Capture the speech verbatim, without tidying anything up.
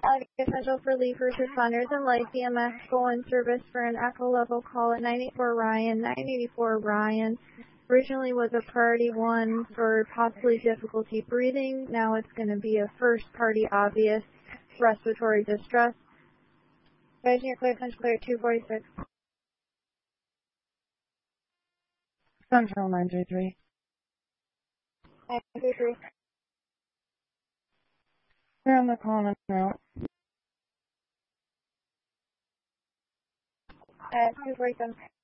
Essential for Lee first responders and light B M X go in service for an echo level call at nine eighty-four Ryan. nine eighty-four Ryan originally was a priority one for possibly difficulty breathing. Now it's going to be a first party obvious respiratory distress. Guys, you're clear, Central clear, two forty-six. Central nine three three. nine three three. We're on the call and route. Uh, two forty-seven.